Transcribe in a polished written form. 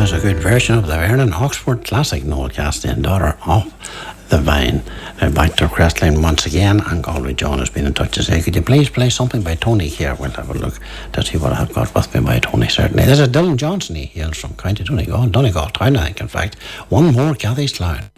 was a good version of the Vernon Oxford classic, Noel Cassidy, daughter of the Vine. Now back to Crestline once again, and Galway John has been in touch to say, could you please play something by Tony here? We'll have a look to see what I've got with me by Tony, certainly. This is Dylan Johnson. He hails from County Donegal, Donegal Town, I think, in fact. One more Kathy's Clown.